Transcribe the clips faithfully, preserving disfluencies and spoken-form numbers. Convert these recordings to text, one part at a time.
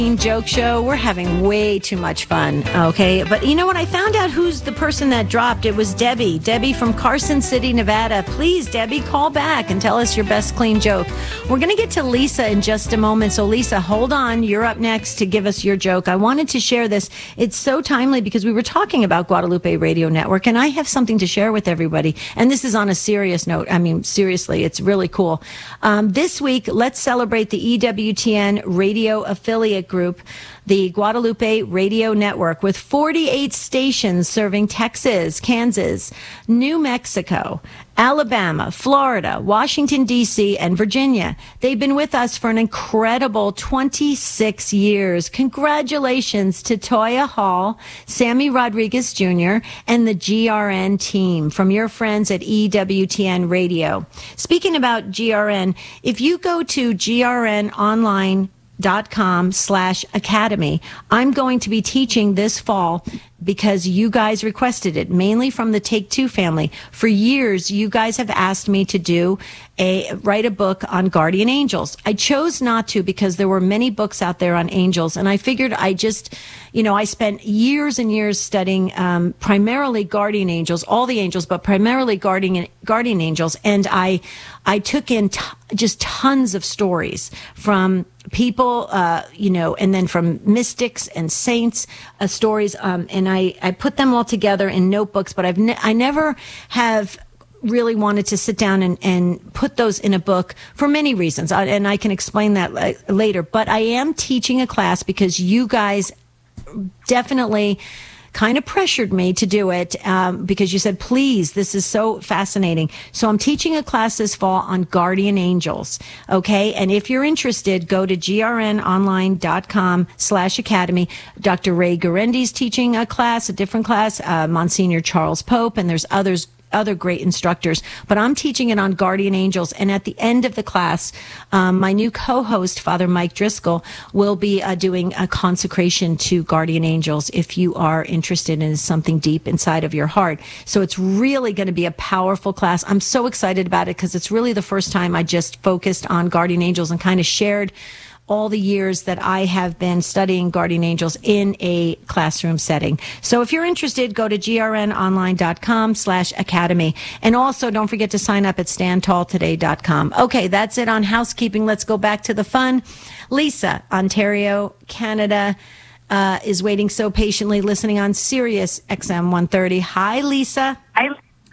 Joke show. We're having way too much fun. Okay. But you know what? I found out who's the person that dropped. It was Debbie. Debbie from Carson City, Nevada. Please, Debbie, call back and tell us your best clean joke. We're going to get to Lisa in just a moment. So Lisa, hold on. You're up next to give us your joke. I wanted to share this. It's so timely because we were talking about Guadalupe Radio Network, and I have something to share with everybody. And this is on a serious note. I mean, seriously, it's really cool. Um, this week, let's celebrate the E W T N radio affiliate group, the Guadalupe Radio Network, with forty-eight stations serving Texas, Kansas, New Mexico, Alabama, Florida, Washington, D C, and Virginia. They've been with us for an incredible twenty-six years. Congratulations to Toya Hall, Sammy Rodriguez Junior, and the G R N team from your friends at E W T N Radio. Speaking about G R N, if you go to G R N online dot com slash academy. I'm going to be teaching this fall because you guys requested it, mainly from the Take Two family. For years, you guys have asked me to do a write a book on guardian angels. I chose not to because there were many books out there on angels, and I figured I just, you know, I spent years and years studying um, primarily guardian angels, all the angels, but primarily guardian guardian angels, and I I took in t- just tons of stories from people, uh, you know, and then from mystics and saints, uh, stories, um, and I, I put them all together in notebooks, but I've ne- I never have really wanted to sit down and, and put those in a book for many reasons, I, and I can explain that la- later. But I am teaching a class because you guys definitely kind of pressured me to do it um, because you said, please, this is so fascinating. So I'm teaching a class this fall on guardian angels. Okay. And if you're interested, go to G R N online dot com slash academy. Doctor Ray Garendi's teaching a class, a different class, uh, Monsignor Charles Pope, and there's others other great instructors, but I'm teaching it on guardian angels. And at the end of the class, um, my new co-host, Father Mike Driscoll, will be uh, doing a consecration to guardian angels if you are interested in something deep inside of your heart. So it's really going to be a powerful class. I'm so excited about it because it's really the first time I just focused on guardian angels and kind of shared all the years that I have been studying guardian angels in a classroom setting. So if you're interested, go to G R N online dot com slash academy. And also don't forget to sign up at stand tall today dot com. Okay, that's it on housekeeping. Let's go back to the fun. Lisa, Ontario, Canada, uh, is waiting so patiently, listening on Sirius X M one thirty. Hi, Lisa. Hi.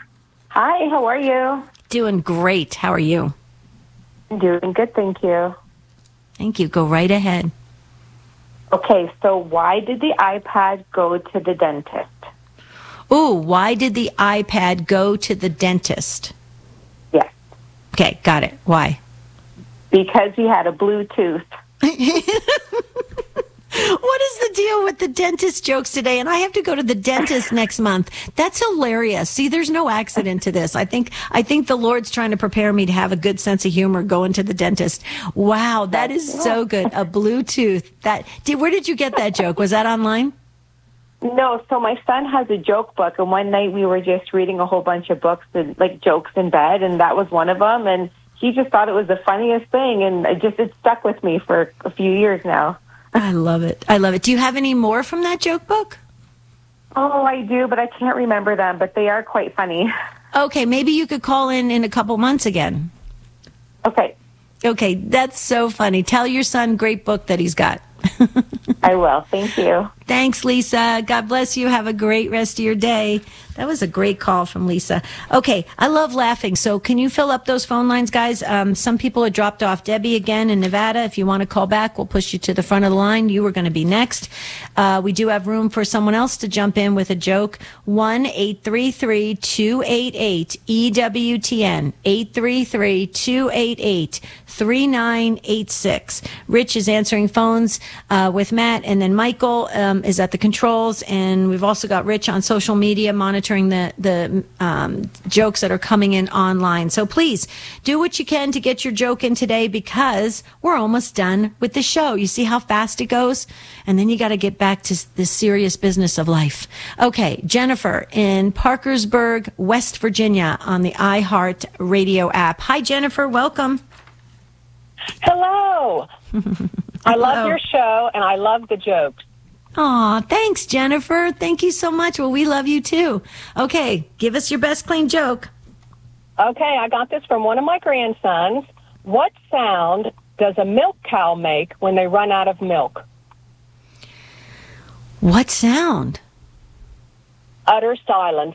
Hi, how are you? Doing great. How are you? I'm doing good, thank you. Thank you. Go right ahead. Okay, so why did the iPad go to the dentist? Ooh, why did the iPad go to the dentist? Yes. Okay, got it. Why? Because he had a Bluetooth. What is the deal with the dentist jokes today? And I have to go to the dentist next month. That's hilarious. See, there's no accident to this. I think I think the Lord's trying to prepare me to have a good sense of humor going to the dentist. Wow, that is so good. A Bluetooth. That did, where did you get that joke? Was that online? No, so my son has a joke book, and one night we were just reading a whole bunch of books, and like jokes in bed, and that was one of them, and he just thought it was the funniest thing, and it just it stuck with me for a few years now. I love it. I love it. Do you have any more from that joke book? Oh, I do, but I can't remember them, but they are quite funny. Okay, maybe you could call in in a couple months again. Okay. Okay, that's so funny. Tell your son, great book that he's got. I will. Thank you. Thanks, Lisa. God bless you. Have a great rest of your day. That was a great call from Lisa. Okay, I love laughing. So can you fill up those phone lines, guys? Um, some people are dropped off. Debbie again in Nevada. If you want to call back, we'll push you to the front of the line. You were going to be next. Uh, we do have room for someone else to jump in with a joke. one eight three three two eight eight E W T N. eight three three two eight eight three nine eight six. Rich is answering phones uh, with Matt, and then Michael um, is at the controls, and we've also got Rich on social media monitoring the the um, jokes that are coming in online. So please do what you can to get your joke in today, because we're almost done with the show. You see how fast it goes, and then you got to get back to the serious business of life. Okay, Jennifer in Parkersburg, West Virginia, on the iHeart Radio app. Hi, Jennifer. Welcome. Hello. I love Hello. your show, and I love the jokes. Aw, thanks, Jennifer. Thank you so much. Well, we love you too. Okay, give us your best clean joke. Okay, I got this from one of my grandsons. What sound does a milk cow make when they run out of milk? What sound? Utter silence.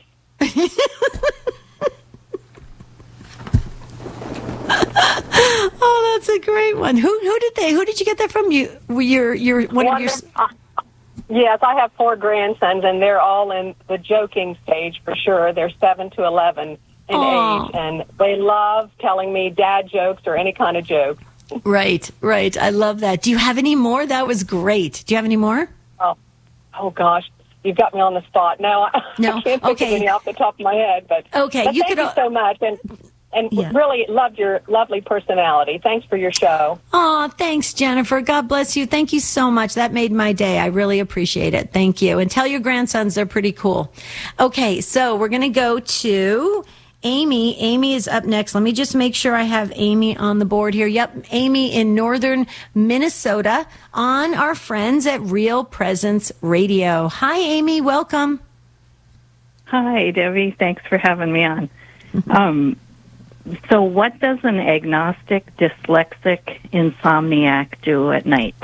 Oh, that's a great one. Who who did they? Who did you get that from? You your your one, One of your. of- uh, yes, I have four grandsons, and they're all in the joking stage for sure. They're seven to eleven in Aw. age, and they love telling me dad jokes or any kind of joke. Right, right. I love that. Do you have any more? That was great. Do you have any more? Oh, oh gosh, you've got me on the spot. Now I, No? I can't think Okay. of any off the top of my head, but Okay, But you thank could you al- so much, and and Yeah. really loved your lovely personality. Thanks for your show. Oh, thanks, Jennifer. God bless you. Thank you so much. That made my day. I really appreciate it. Thank you. And tell your grandsons they're pretty cool. Okay, so we're going to go to Amy. Amy is up next. Let me just make sure I have Amy on the board here. Yep, Amy in northern Minnesota on our friends at Real Presence Radio. Hi, Amy. Welcome. Hi, Debbie. Thanks for having me on. Um, so what does an agnostic, dyslexic, insomniac do at night?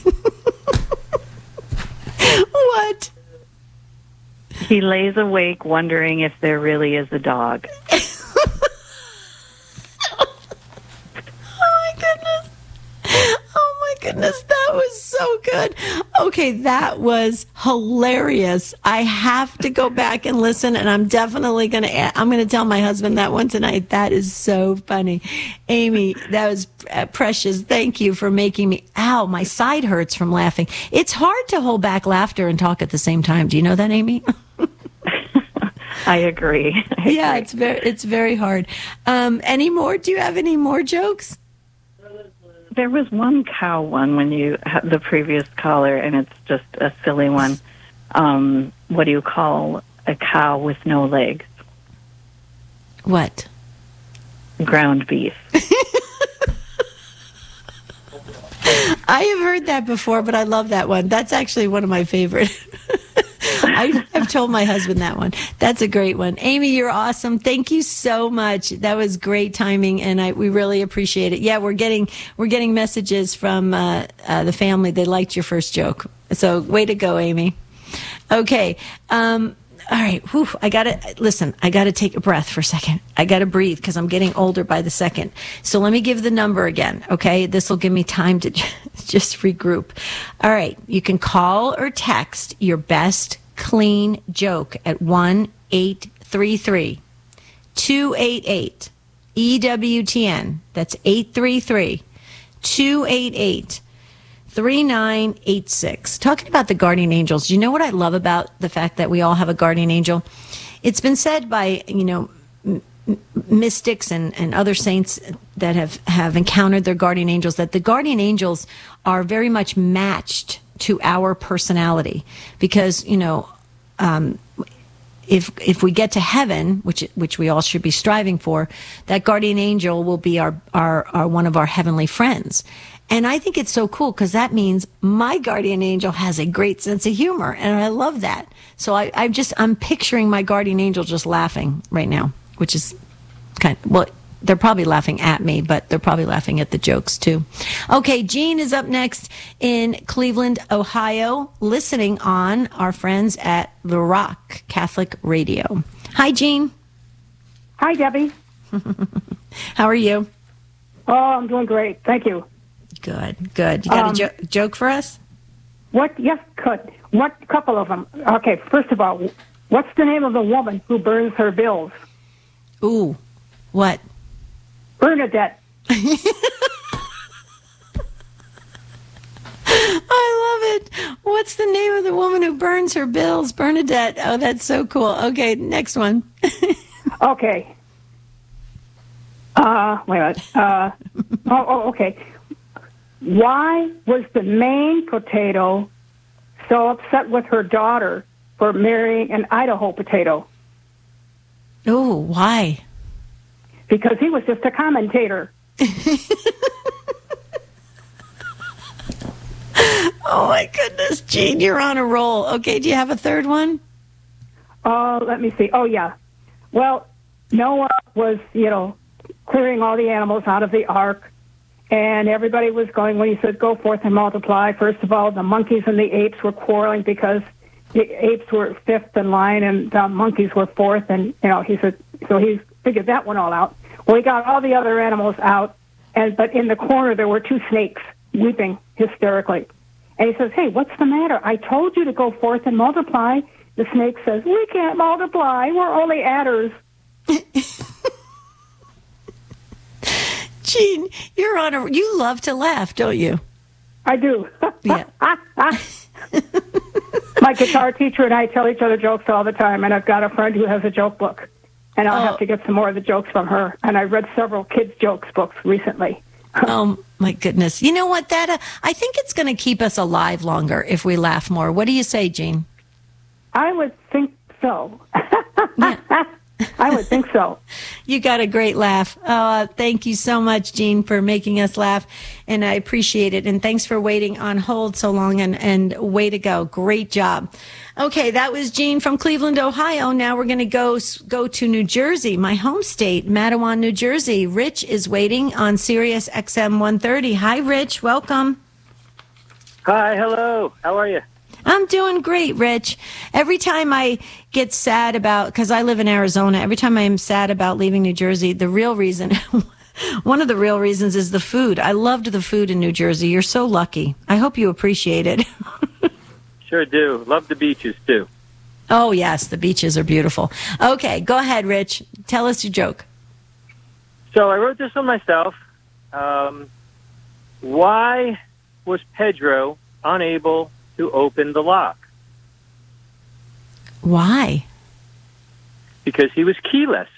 What? He lays awake wondering if there really is a dog. Oh my goodness. Oh my goodness. That was so good. Okay, that was hilarious. I have to go back and listen, and I'm definitely going to, I'm going to tell my husband that one tonight. That is so funny. Amy, that was uh, precious. Thank you for making me, ow, my side hurts from laughing. It's hard to hold back laughter and talk at the same time. Do you know that, Amy? I agree. I Yeah, agree. it's very, it's very hard. Um, any more? Do you have any more jokes? There was one cow one when you the previous caller, and it's just a silly one. Um, what do you call a cow with no legs? What? Ground beef. I have heard that before, but I love that one. That's actually one of my favorite. I, I've told my husband that one. That's a great one. Amy, you're awesome. Thank you so much. That was great timing, and I, we really appreciate it. Yeah, we're getting we're getting messages from uh, uh, the family. They liked your first joke. So way to go, Amy. Okay. Um, all right. Whew, I got to listen. I got to take a breath for a second. I got to breathe because I'm getting older by the second. So let me give the number again. Okay. This will give me time to just regroup. All right. You can call or text your best clean joke at one eight three three two eight eight E W T N. That's eight three three two eight eight three nine eight six. Talking about the guardian angels, do you know what I love about the fact that we all have a guardian angel? It's been said by, you know, m- m- mystics and, and other saints that have, have encountered their guardian angels, that the guardian angels are very much matched to our personality because, you know, um, if if we get to heaven, which which we all should be striving for, that guardian angel will be our our, our one of our heavenly friends. And I think it's so cool because that means my guardian angel has a great sense of humor, and I love that. So I, I just I'm picturing my guardian angel just laughing right now, which is kind of, well, they're probably laughing at me, but they're probably laughing at the jokes too. Okay, Jean is up next in Cleveland, Ohio, listening on our friends at The Rock Catholic Radio. Hi, Jean. Hi, Debbie. How are you? Oh, I'm doing great. Thank you. Good, good. You got Um, a jo- joke for us? What? Yes, could. What? Couple of them. Okay. First of all, what's the name of the woman who burns her bills? Ooh, what? Bernadette. I love it. What's the name of the woman who burns her bills? Bernadette. Oh, that's so cool. Okay, next one. Okay. Uh, wait a minute. Uh, oh, oh, okay. Why was the Maine potato so upset with her daughter for marrying an Idaho potato? Oh, why? Because he was just a commentator. Oh, my goodness. Gene, you're on a roll. Okay, do you have a third one? Oh, let me see. Oh, yeah. Well, Noah was, you know, clearing all the animals out of the ark, and everybody was going, when he said, go forth and multiply, first of all, the monkeys and the apes were quarreling because the apes were fifth in line and the monkeys were fourth, and, you know, he said, so he figured that one all out. Well, he got all the other animals out, and but in the corner there were two snakes weeping hysterically. And he says, hey, what's the matter? I told you to go forth and multiply. The snake says, we can't multiply. We're only adders. Gene, you're on a, you love to laugh, don't you? I do. Yeah. My guitar teacher and I tell each other jokes all the time, and I've got a friend who has a joke book, and I'll oh. have to get some more of the jokes from her. And I read several kids' jokes books recently. Oh, my goodness. You know what? That uh, I think it's going to keep us alive longer if we laugh more. What do you say, Gene? I would think so. Yeah. I would think so. You got a great laugh. Uh, thank you so much, Gene, for making us laugh, and I appreciate it. And thanks for waiting on hold so long, and, and way to go. Great job. Okay, that was Gene from Cleveland, Ohio. Now we're going to go go to New Jersey, my home state, Matawan, New Jersey. Rich is waiting on Sirius X M one thirty. Hi, Rich. Welcome. Hi, hello. How are you? I'm doing great, Rich. Every time I get sad about, because I live in Arizona, every time I'm sad about leaving New Jersey, the real reason, one of the real reasons is the food. I loved the food in New Jersey. You're so lucky. I hope you appreciate it. Sure do. Love the beaches, too. Oh, yes, the beaches are beautiful. Okay, go ahead, Rich. Tell us your joke. So I wrote this one myself. Um, why was Pedro unable to open the lock? Why? Because he was keyless.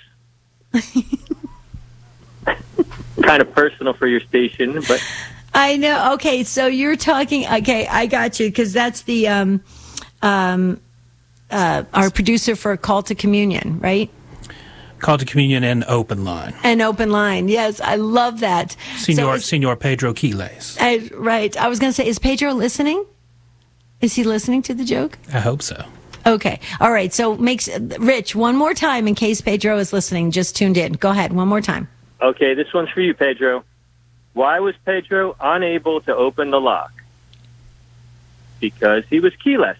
Kind of personal for your station, but I know. Okay, so you're talking. Okay, I got you, because that's the um, um, uh, our producer for Call to Communion, right? Call to Communion and Open Line. And Open Line, yes, I love that. Senor, so Senor Pedro Quiles. I, right. I was going to say, is Pedro listening? Is he listening to the joke? I hope so. Okay. All right. So makes Rich, one more time in case Pedro is listening, just tuned in. Go ahead. One more time. okay, this one's for you, Pedro. Why was Pedro unable to open the lock? Because he was keyless.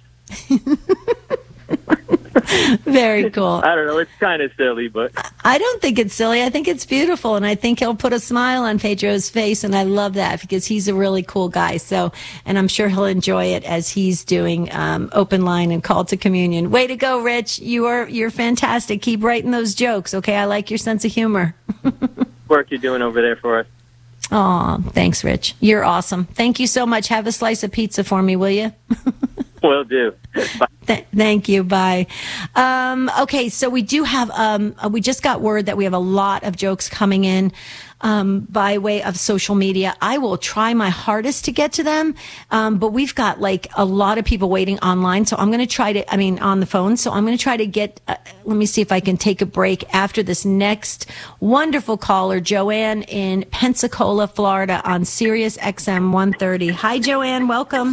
Very cool. I don't know. It's kind of silly, but I don't think it's silly. I think it's beautiful, and I think he'll put a smile on Pedro's face, and I love that because he's a really cool guy. So, and I'm sure he'll enjoy it as he's doing um, Open Line and Call to Communion. Way to go, Rich! You are you're fantastic. Keep writing those jokes, okay? I like your sense of humor. work you're doing over there for us. Oh, thanks, Rich. You're awesome. Thank you so much. Have a slice of pizza for me, will you? Will do. Bye. Th- thank you. Bye. Um, okay, so we do have, um, we just got word that we have a lot of jokes coming in um, by way of social media. I will try my hardest to get to them, um, but we've got like a lot of people waiting online. So I'm going to try to, I mean, on the phone. So I'm going to try to get, uh, let me see if I can take a break after this next wonderful caller, Joanne in Pensacola, Florida on Sirius X M one thirty. Hi, Joanne. Welcome.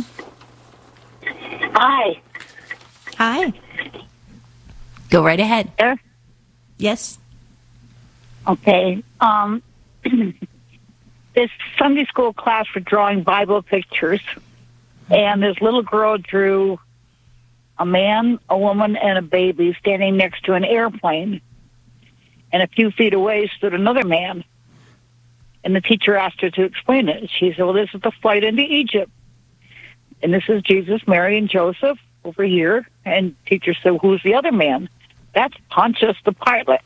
Hi. Hi. Go right ahead. There? Yes. Okay. Um, this Sunday school class for drawing Bible pictures, and this little girl drew a man, a woman, and a baby standing next to an airplane. And a few feet away stood another man. And the teacher asked her to explain it. She said, well, this is the flight into Egypt. And this is Jesus, Mary, and Joseph over here. And teacher said, who's the other man? That's Pontius the Pilate.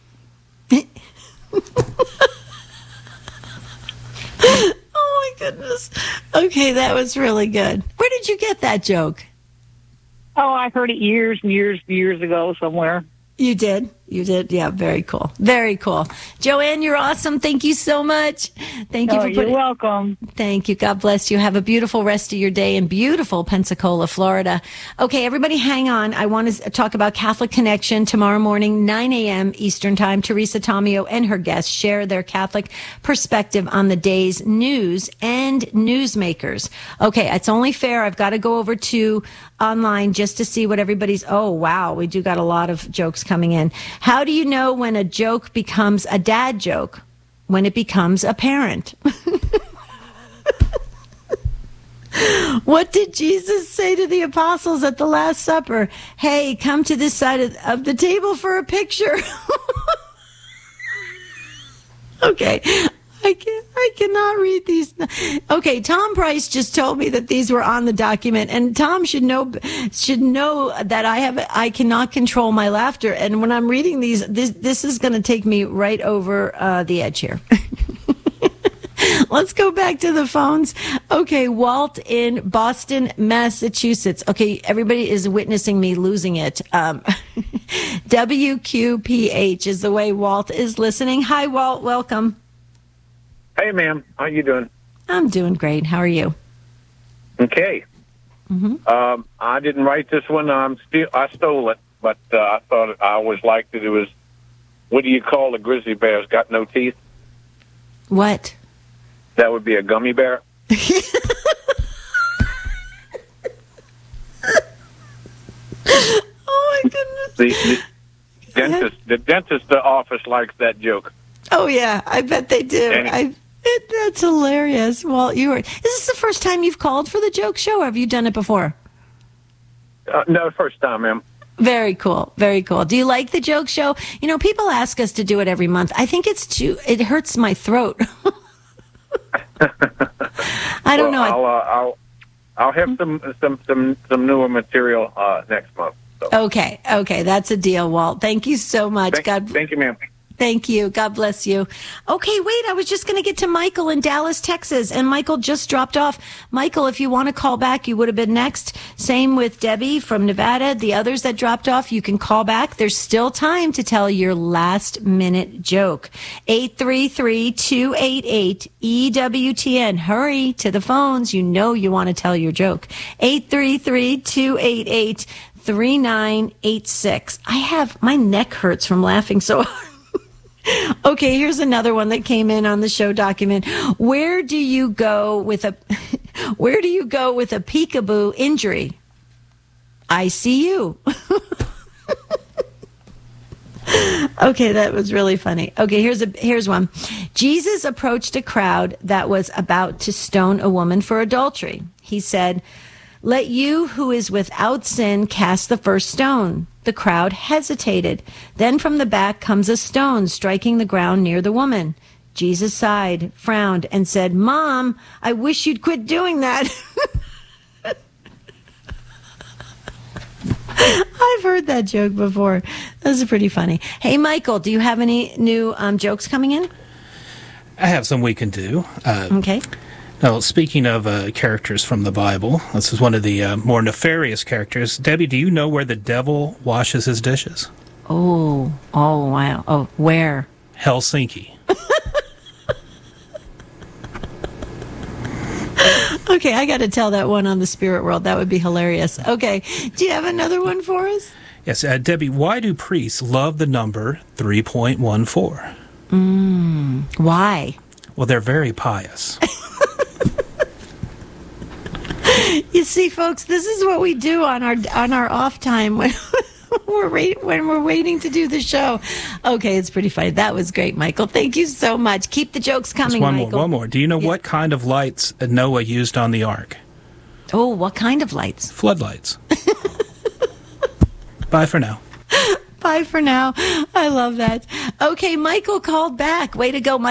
Oh, my goodness. Okay, that was really good. Where did you get that joke? Oh, I heard it years and years and years ago somewhere. You did? You did? Yeah, very cool. Very cool. Joanne, you're awesome. Thank you so much. Thank you Oh, for putting... you're welcome. Thank you. God bless you. Have a beautiful rest of your day in beautiful Pensacola, Florida. Okay, everybody hang on. I want to talk about Catholic Connection tomorrow morning, nine a.m. Eastern Time. Teresa Tomeo and her guests share their Catholic perspective on the day's news and newsmakers. Okay, it's only fair. I've got to go over to online just to see what everybody's... Oh, wow. We do got a lot of jokes coming in. How do you know when a joke becomes a dad joke? When it becomes apparent. What did Jesus say to the apostles at the Last Supper? Hey, come to this side of, of the table for a picture. Okay. I can I cannot read these. Okay, Tom Price just told me that these were on the document, and Tom should know should know that I have I cannot control my laughter, and when I'm reading these, this this is going to take me right over uh, the edge here. Let's go back to the phones. Okay, Walt in Boston, Massachusetts. Okay, everybody is witnessing me losing it. Um, W Q P H is the way Walt is listening. Hi, Walt. Welcome. Hey, ma'am. How you doing? I'm doing great. How are you? Okay. Mm-hmm. Um, I didn't write this one. I'm still, I stole it, but uh, I thought I always liked it. It was, what do you call a grizzly bear? It's got no teeth. What? That would be a gummy bear. Oh, my goodness. The, the dentist, the dentist office likes that joke. Oh, yeah. I bet they do. I, it, that's hilarious. Well, you were. Is this the first time you've called for the joke show, or have you done it before? Uh, no, first time, ma'am. Very cool. Very cool. Do you like the joke show? You know, people ask us to do it every month. I think it's too, it hurts my throat. I don't well, know. I'll, uh, I'll, I'll have some, some, some, some newer material uh, next month. So. Okay. Okay. That's a deal, Walt. Thank you so much. Thank, God. Thank you, ma'am. Thank you. God bless you. Okay, wait, I was just going to get to Michael in Dallas, Texas, and Michael just dropped off. Michael, if you want to call back, you would have been next. Same with Debbie from Nevada. The others that dropped off, you can call back. There's still time to tell your last minute joke. eight three three, two eight eight, E W T N. Hurry to the phones. You know you want to tell your joke. eight three three, two eight eight, three nine eight six. I have, my neck hurts from laughing so hard. Okay, here's another one that came in on the show document. Where do you go with a where do you go with a peekaboo injury? I C U. Okay, that was really funny. Okay, here's a here's one. Jesus approached a crowd that was about to stone a woman for adultery. He said, "Let you who is without sin cast the first stone." The crowd hesitated. Then from the back comes a stone striking the ground near the woman. Jesus sighed, frowned, and said, "Mom, I wish you'd quit doing that." I've heard that joke before. Those are pretty funny. Hey, Michael, do you have any new um, jokes coming in? I have some we can do. Uh, okay. Now, speaking of uh, characters from the Bible, this is one of the uh, more nefarious characters. Debbie, do you know where the devil washes his dishes? Oh, oh, wow. Oh, where? Helsinki. Okay, I got to tell that one on the Spirit World. That would be hilarious. Okay, do you have another one for us? Yes, uh, Debbie, why do priests love the number three point one four? Mm, why? Well, they're very pious. You see, folks, this is what we do on our on our off time when we're wait, when we're waiting to do the show. Okay, it's pretty funny. That was great, Michael. Thank you so much. Keep the jokes coming, Just one Michael. more, one more. Do you know yeah. what kind of lights Noah used on the ark? Oh, what kind of lights? Floodlights. Bye for now. Bye for now. I love that. Okay, Michael called back. Way to go, Michael.